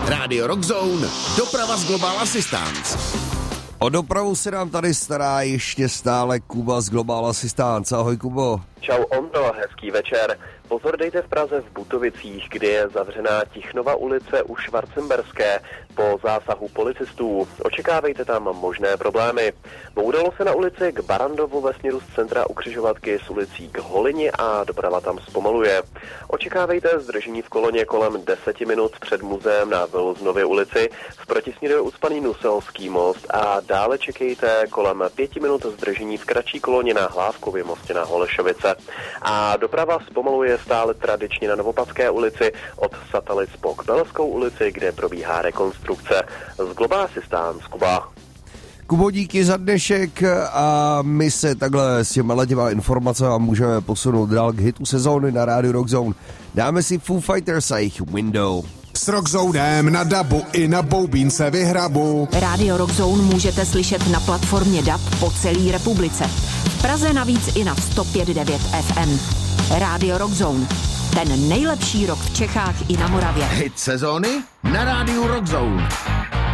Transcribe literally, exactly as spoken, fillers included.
Rádio Rockzone, doprava z Global Assistance. O dopravu se nám tady stará ještě stále Kuba z Global Assistance. Ahoj, Kubo. Čau Ondo, hezký večer. Pozor dejte v Praze v Butovicích, kdy je zavřená Tichnova ulice u Schwarzenberské po zásahu policistů. Očekávejte tam možné problémy. Boudalo se na ulici k Barandovu ve směru z centra u křižovatky s ulicí k Holini a doprava tam zpomaluje. Očekávejte zdržení v koloně kolem deseti minut před muzeem na Vilznově ulici, v protisměru je ucpaný Nuselský most a dále čekejte kolem pěti minut zdržení v kratší koloně na Hlávkově mostě na Holešovice. A doprava zpomaluje stále tradičně na Novopadské ulici od Satelic po Kbelskou ulici, kde probíhá rekonstrukce. Z Global Assistance, Kuba. Kubo, díky za dnešek a my se takhle s těma těma informacemi můžeme posunout dál k hitu sezóny na rádiu Rockzone. Dáme si Foo Fighters a jejich Window. S Rockzonem na dabu i na boubínce vyhrabu. Rádio Rockzone můžete slyšet na platformě D A B po celé republice. V Praze navíc i na sto pět devět F M. Rádio Rockzone. Ten nejlepší rock v Čechách i na Moravě. Hit sezóny na rádiu Rockzone.